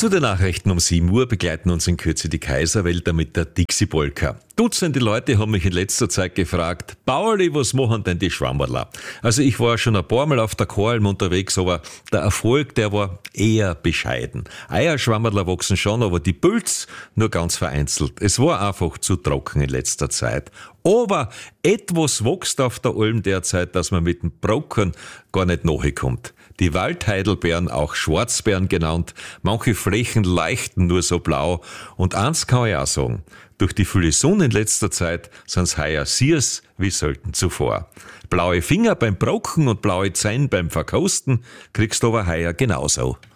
Zu den Nachrichten um 7 Uhr begleiten uns in Kürze die Kaiserwälder mit der Dixie-Polka. Dutzende Leute haben mich in letzter Zeit gefragt, Pauli, was machen denn die Schwammerler? Also ich war schon ein paar Mal auf der Koralm unterwegs, aber der Erfolg, der war eher bescheiden. Eierschwammerler wachsen schon, aber die Pilz nur ganz vereinzelt. Es war einfach zu trocken in letzter Zeit. Aber etwas wächst auf der Alm derzeit, dass man mit dem Brocken gar nicht nachkommt. Die Waldheidelbeeren, auch Schwarzbeeren genannt, manche Flächen leuchten nur so blau. Und eins kann ich auch sagen, durch die viele Sonne in letzter Zeit sind's heuer Siers wie selten zuvor. Blaue Finger beim Brocken und blaue Zähne beim Verkosten kriegst du aber heuer genauso.